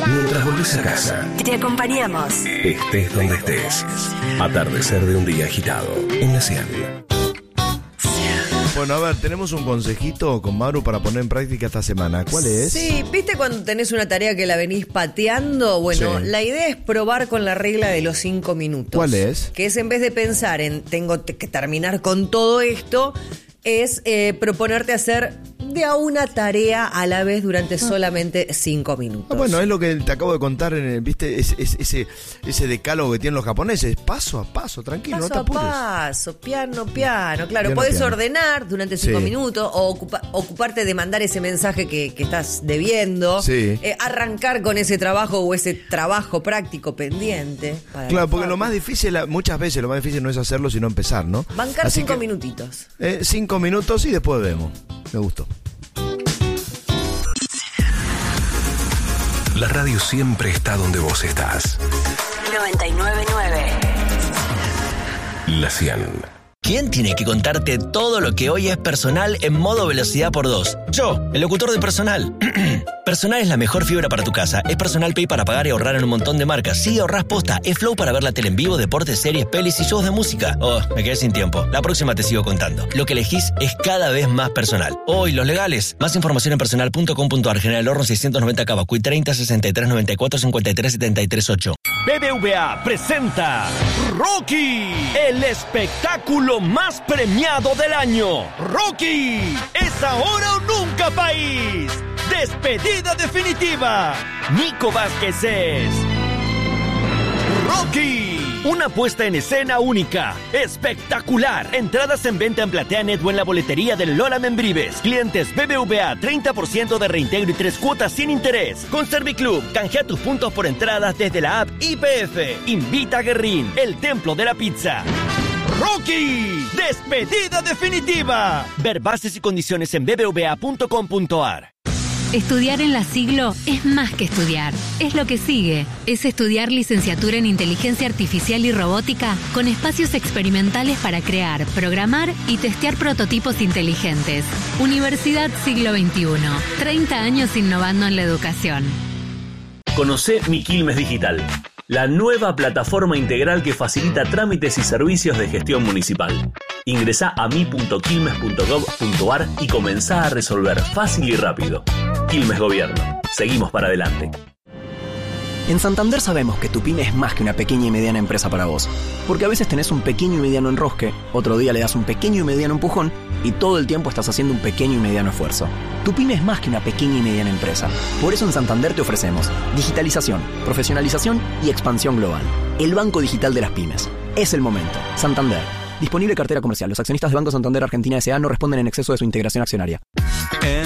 Mientras volvés a casa, Te acompañamos. estés donde estés. Atardecer de un día agitado en la 100. Bueno, a ver, tenemos un consejito con Maru para poner en práctica esta semana. ¿Cuál es? Sí, ¿viste cuando tenés una tarea que la venís pateando? Bueno, Sí. la idea es probar con la regla de los 5 minutos. ¿Cuál es? Que es, en vez de pensar en tengo que terminar con todo esto, es proponerte hacer de a una tarea a la vez durante solamente 5 minutos. Bueno, es lo que te acabo de contar, ¿viste? Ese decálogo que tienen los japoneses. Paso a paso, tranquilo, Paso no te a apures. paso, piano, claro. Piano, Podés piano. ordenar durante 5 Sí. minutos o ocuparte de mandar ese mensaje que estás debiendo. Sí. Arrancar con ese trabajo o ese trabajo práctico pendiente. para Claro, la porque facu. lo más difícil, muchas veces lo más difícil no es hacerlo, sino empezar, ¿no? Bancar Así 5 que, minutitos. 5 minutos y después vemos. Me gustó. La radio siempre está donde vos estás. 999. La 100. ¿Quién tiene que contarte todo lo que hoy es personal en modo velocidad por 2? Yo, el locutor de Personal. Personal es la mejor fibra para tu casa. Es Personal Pay para pagar y ahorrar en un montón de marcas. Sí, ahorrás posta. Es Flow para ver la tele en vivo, deportes, series, pelis y shows de música. Oh, me quedé sin tiempo. La próxima te sigo contando. Lo que elegís es cada vez más personal. Hoy, los legales. Más información en personal.com.ar. General Horno 690 Cavacuy 30 63 94 53 73 8. BBVA presenta Rocky, el espectáculo más premiado del año. Rocky, es ahora o nunca, país. Despedida definitiva. Nico Vázquez es Rocky. Una puesta en escena única, espectacular. Entradas en venta en PlateaNet o en la boletería del Lola Membrives. Clientes BBVA, 30% de reintegro y 3 cuotas sin interés. Con Serviclub, canjea tus puntos por entradas desde la app IPF. Invita a Guerrín, el templo de la pizza. Rocky, despedida definitiva. Ver bases y condiciones en bbva.com.ar. Estudiar en la Siglo es más que estudiar, es lo que sigue. Es estudiar licenciatura en Inteligencia Artificial y Robótica con espacios experimentales para crear, programar y testear prototipos inteligentes. Universidad Siglo XXI, 30 años innovando en la educación. Conocé Mi Quilmes Digital, la nueva plataforma integral que facilita trámites y servicios de gestión municipal. Ingresá a mi.quilmes.gov.ar y comenzá a resolver fácil y rápido. Quilmes Gobierno. Seguimos para adelante. En Santander sabemos que tu pyme es más que una pequeña y mediana empresa para vos. Porque a veces tenés un pequeño y mediano enrosque, otro día le das un pequeño y mediano empujón y todo el tiempo estás haciendo un pequeño y mediano esfuerzo. Tu pyme es más que una pequeña y mediana empresa. Por eso en Santander te ofrecemos digitalización, profesionalización y expansión global. El banco digital de las pymes. Es el momento. Santander. Disponible cartera comercial. Los accionistas de Banco Santander Argentina S.A. no responden en exceso de su integración accionaria. En